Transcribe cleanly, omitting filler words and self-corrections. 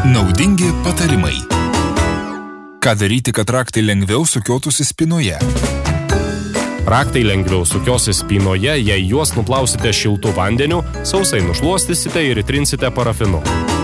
Naudingi patarimai. Ką daryti, kad raktai lengviau sukiotųsi spynoje? Raktai lengviau sukiosis spynoje, jei juos nuplausite šiltu vandeniu, sausai nušluostysite ir įtrinsite parafinu.